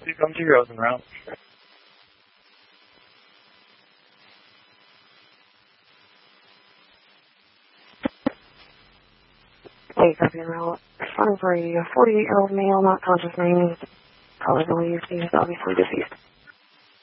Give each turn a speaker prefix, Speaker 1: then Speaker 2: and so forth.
Speaker 1: You come to Rosenroute.
Speaker 2: Hey, copy and route. Front for a 48-year-old male, not conscious name. Probably believed he is obviously deceased.